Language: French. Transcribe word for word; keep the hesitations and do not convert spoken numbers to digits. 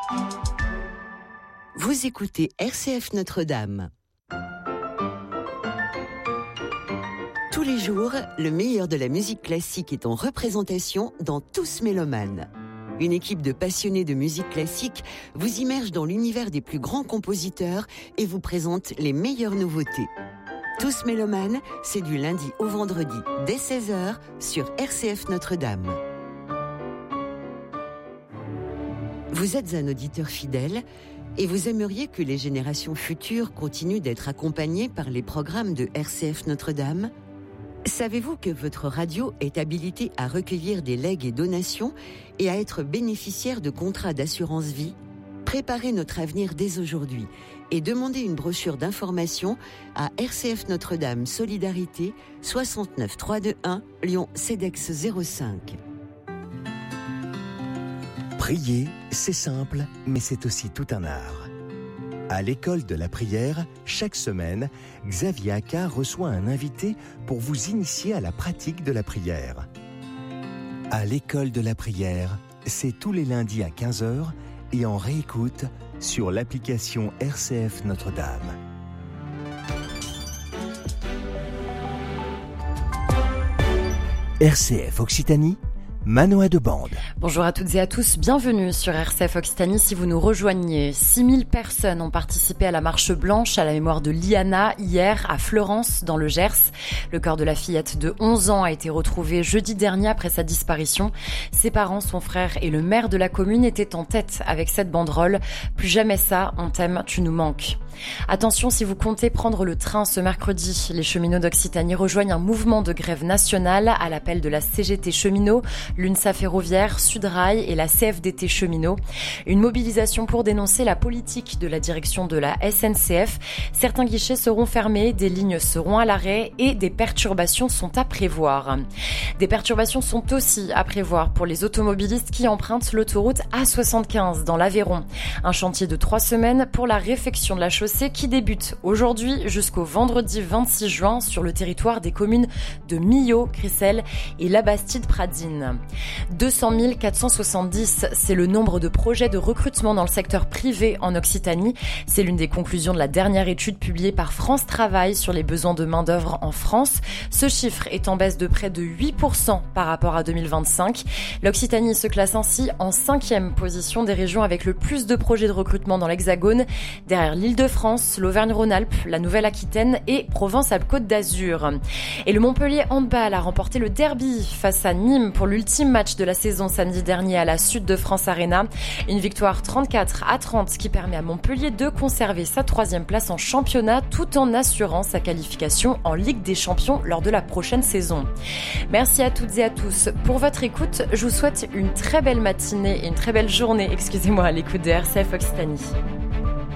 Vous écoutez R C F Notre-Dame. Tous les jours, le meilleur de la musique classique est en représentation dans Tous Mélomanes. Une équipe de passionnés de musique classique vous immerge dans l'univers des plus grands compositeurs et vous présente les meilleures nouveautés. Tous Mélomanes, c'est du lundi au vendredi dès seize heures sur R C F Notre-Dame. Vous êtes un auditeur fidèle et vous aimeriez que les générations futures continuent d'être accompagnées par les programmes de R C F Notre-Dame ? Savez-vous que votre radio est habilitée à recueillir des legs et donations et à être bénéficiaire de contrats d'assurance vie ? Préparez notre avenir dès aujourd'hui et demandez une brochure d'information à R C F Notre-Dame Solidarité soixante-neuf trois cent vingt-et-un Lyon CEDEX zéro cinq. Prier, c'est simple, mais c'est aussi tout un art. À l'école de la prière, chaque semaine, Xavier Accard reçoit un invité pour vous initier à la pratique de la prière. À l'école de la prière, c'est tous les lundis à quinze heures et en réécoute sur l'application R C F Notre-Dame. R C F Occitanie, Manoa de Bande. Bonjour à toutes et à tous, bienvenue sur R C F Occitanie si vous nous rejoignez. six mille personnes ont participé à la marche blanche à la mémoire de Liana hier à Fleurance dans le Gers. Le corps de la fillette de onze ans a été retrouvé jeudi dernier après sa disparition. Ses parents, son frère et le maire de la commune étaient en tête avec cette banderole. Plus jamais ça, on t'aime, tu nous manques. Attention si vous comptez prendre le train ce mercredi. Les cheminots d'Occitanie rejoignent un mouvement de grève nationale à l'appel de la C G T Cheminots, l'UNSA Ferroviaire, Sudrail et la C F D T Cheminots. Une mobilisation pour dénoncer la politique de la direction de la S N C F. Certains guichets seront fermés, des lignes seront à l'arrêt et des perturbations sont à prévoir. Des perturbations sont aussi à prévoir pour les automobilistes qui empruntent l'autoroute A soixante-quinze dans l'Aveyron. Un chantier de trois semaines pour la réfection de la chaussée qui débute aujourd'hui jusqu'au vendredi vingt-six juin sur le territoire des communes de Millau, Crissel et Labastide-Pradines. deux cent mille quatre cent soixante-dix, c'est le nombre de projets de recrutement dans le secteur privé en Occitanie. C'est l'une des conclusions de la dernière étude publiée par France Travail sur les besoins de main-d'œuvre en France. Ce chiffre est en baisse de près de huit pour cent par rapport à deux mille vingt-cinq. L'Occitanie se classe ainsi en cinquième position des régions avec le plus de projets de recrutement dans l'Hexagone, derrière l'Île-de-France, l'Auvergne-Rhône-Alpes, la Nouvelle-Aquitaine et Provence-Alpes-Côte d'Azur. Et le Montpellier Handball a remporté le derby face à Nîmes pour l'ultime match de la saison samedi dernier à la Sud de France Arena. Une victoire trente-quatre à trente qui permet à Montpellier de conserver sa troisième place en championnat tout en assurant sa qualification en Ligue des Champions lors de la prochaine saison. Merci à toutes et à tous pour votre écoute. Je vous souhaite une très belle matinée et une très belle journée, excusez-moi, à l'écoute de R C F Occitanie.